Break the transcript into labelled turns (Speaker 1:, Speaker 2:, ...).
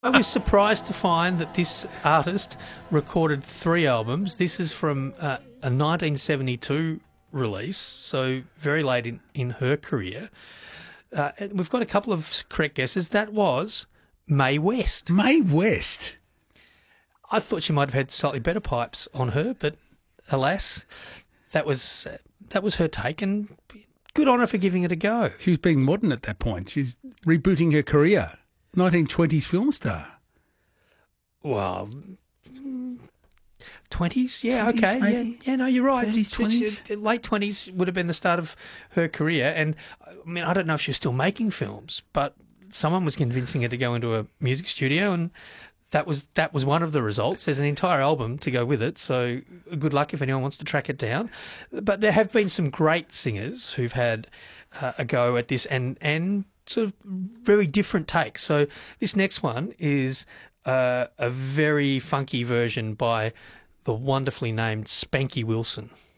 Speaker 1: I was surprised to find that this artist recorded 3 albums. This is from a 1972 release, so very late in her career. And we've got a couple of correct guesses. That was Mae West.
Speaker 2: Mae West.
Speaker 1: I thought she might have had slightly better pipes on her, but alas, that was her take, and good on her for giving it a go.
Speaker 2: She was being modern at that point. She's rebooting her career. 1920s film star.
Speaker 1: Well, 20s, yeah,
Speaker 2: 20s
Speaker 1: okay,
Speaker 2: maybe?
Speaker 1: yeah, no, you're right.
Speaker 2: 30s, 20s?
Speaker 1: Late 20s would have been the start of her career, and I mean, I don't know if she was still making films, but someone was convincing her to go into a music studio, and that was one of the results. There's an entire album to go with it, so good luck if anyone wants to track it down. But there have been some great singers who've had a go at this, and sort of very different takes. So this next one is a very funky version by the wonderfully named Spanky Wilson.